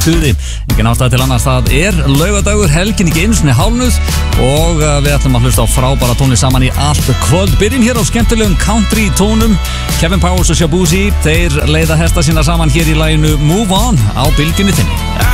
stuði. Engin ástæða til annars, það laugardagur, helgin ekki einu sinni hálfnuð og við ætlum að hlusta á frábæra tónlist saman í allt kvöld. Byrjum hér á skemmtilegum country tónum. Kevin Powers og Shabuzi, þeir leiða hesta sína saman hér í laginu Move On á bylgjunni þinni.